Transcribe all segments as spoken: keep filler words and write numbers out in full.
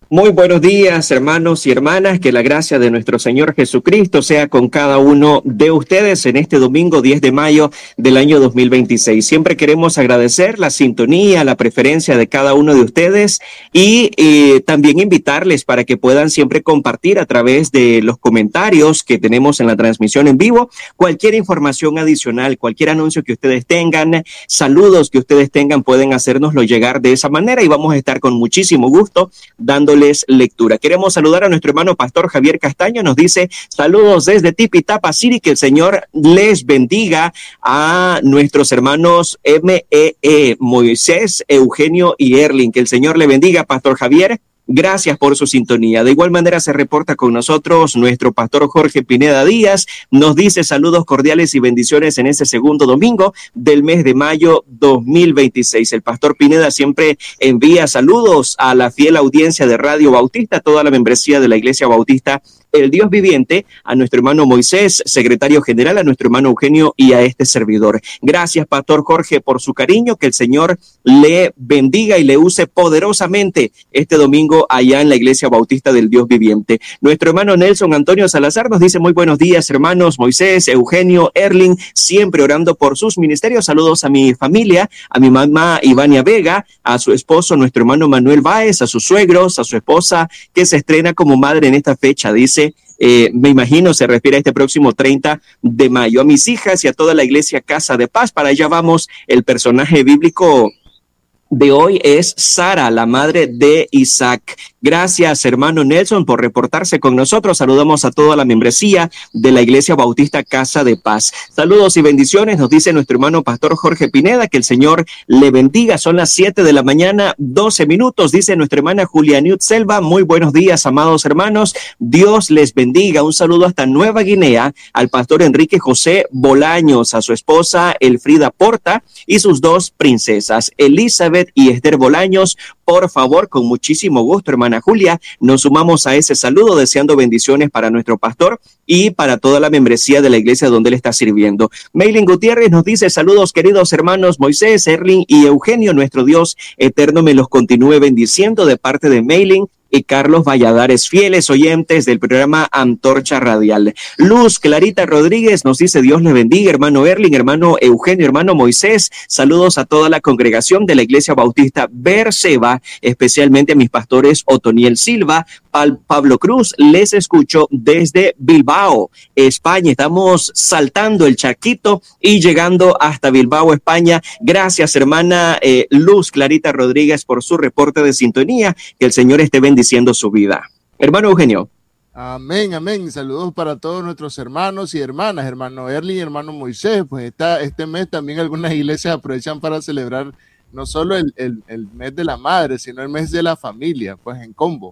Muy buenos días, hermanos y hermanas, que la gracia de nuestro Señor Jesucristo sea con cada uno de ustedes en este domingo diez de mayo del año dos mil veintiséis. Siempre queremos agradecer la sintonía, la preferencia de cada uno de ustedes y eh, también invitarles para que puedan siempre compartir a través de los comentarios que tenemos en la transmisión en vivo cualquier información adicional, cualquier anuncio que ustedes tengan, saludos que ustedes tengan, pueden hacérnoslo llegar de esa manera y vamos a estar con muchísimo gusto dando lectura. Queremos saludar a nuestro hermano Pastor Javier Castaño, nos dice saludos desde Tipitapa City, que el Señor les bendiga. A nuestros hermanos M E E, Moisés, Eugenio y Erling, que el Señor le bendiga, Pastor Javier. Gracias por su sintonía. De igual manera se reporta con nosotros nuestro pastor Jorge Pineda Díaz. Nos dice saludos cordiales y bendiciones en este segundo domingo del mes de mayo dos mil veintiséis. El pastor Pineda siempre envía saludos a la fiel audiencia de Radio Bautista, toda la membresía de la Iglesia Bautista El Dios Viviente, a nuestro hermano Moisés, secretario general, a nuestro hermano Eugenio y a este servidor. Gracias, pastor Jorge, por su cariño. Que el Señor le bendiga y le use poderosamente este domingo allá en la Iglesia Bautista del Dios Viviente. Nuestro hermano Nelson Antonio Salazar nos dice muy buenos días, hermanos Moisés, Eugenio, Erling, siempre orando por sus ministerios. Saludos a mi familia, a mi mamá Ivania Vega, a su esposo, nuestro hermano Manuel Báez, a sus suegros, a su esposa que se estrena como madre en esta fecha. Dice, eh, me imagino se refiere a este próximo treinta de mayo. A mis hijas y a toda la Iglesia Casa de Paz. Para allá vamos. El personaje bíblico de hoy es Sara, la madre de Isaac. Gracias, hermano Nelson, por reportarse con nosotros. Saludamos a toda la membresía de la Iglesia Bautista Casa de Paz. Saludos y bendiciones, nos dice nuestro hermano pastor Jorge Pineda, que el Señor le bendiga. Son las siete de la mañana, doce minutos, dice nuestra hermana Julia Newt Selva. Muy buenos días, amados hermanos. Dios les bendiga. Un saludo hasta Nueva Guinea al pastor Enrique José Bolaños, a su esposa Elfrida Porta y sus dos princesas, Elizabeth y Esther Bolaños. Por favor, con muchísimo gusto, hermana Julia, nos sumamos a ese saludo deseando bendiciones para nuestro pastor y para toda la membresía de la iglesia donde él está sirviendo. Maylin Gutiérrez nos dice saludos, queridos hermanos Moisés, Erling y Eugenio. Nuestro Dios eterno me los continúe bendiciendo de parte de Maylin y Carlos Valladares, fieles oyentes del programa Antorcha Radial. Luz Clarita Rodríguez nos dice Dios le bendiga, hermano Erling, hermano Eugenio, hermano Moisés. Saludos a toda la congregación de la Iglesia Bautista Berseba, especialmente a mis pastores Otoniel Silva, Pablo Cruz. Les escucho desde Bilbao, España. Estamos saltando el charquito y llegando hasta Bilbao, España. Gracias, hermana eh, Luz Clarita Rodríguez, por su reporte de sintonía. Que el Señor esté bendiciendo su vida. Hermano Eugenio. Amén, amén. Saludos para todos nuestros hermanos y hermanas, hermano Erling y hermano Moisés. Pues esta, este mes también algunas iglesias aprovechan para celebrar no solo el, el, el mes de la madre, sino el mes de la familia, pues en combo.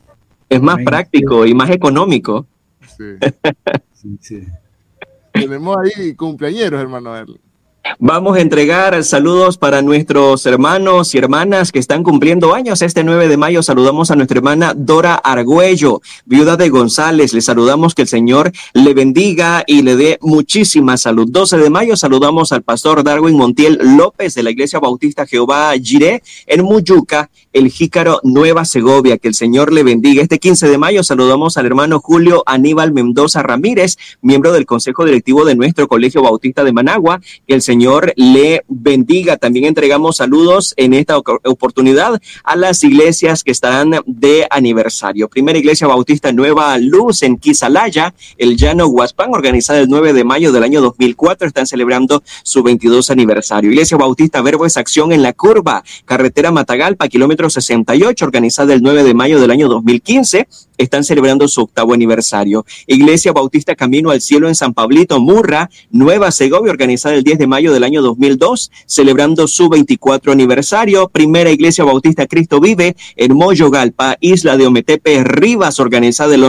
Es más práctico y más económico. Sí. Sí, sí. Tenemos ahí cumpleañeros, hermano Erling. Vamos a entregar saludos para nuestros hermanos y hermanas que están cumpliendo años. Este nueve de mayo saludamos a nuestra hermana Dora Argüello, viuda de González. Le saludamos, que el Señor le bendiga y le dé muchísima salud. doce de mayo saludamos al pastor Darwin Montiel López de la Iglesia Bautista Jehová Jireh en Muyuca, el Jícaro, Nueva Segovia. Que el Señor le bendiga. Este quince de mayo saludamos al hermano Julio Aníbal Mendoza Ramírez, miembro del Consejo Directivo de nuestro Colegio Bautista de Managua. Que el Señor le bendiga. También entregamos saludos en esta oportunidad a las iglesias que estarán de aniversario. Primera Iglesia Bautista Nueva Luz en Quisalaya, el Llano Huaspán, organizada el nueve de mayo del año dos mil cuatro, están celebrando su veintidós aniversario. Iglesia Bautista Verbo es Acción en La Curva, carretera Matagalpa, kilómetro sesenta y ocho, organizada el nueve de mayo del año dos mil quince, están celebrando su octavo aniversario. Iglesia Bautista Camino al Cielo en San Pablito, Murra, Nueva Segovia, organizada el diez de mayo del año dos mil dos, celebrando su veinticuatro aniversario. Primera Iglesia Bautista Cristo Vive en Moyogalpa, Isla de Ometepe, Rivas, organizada el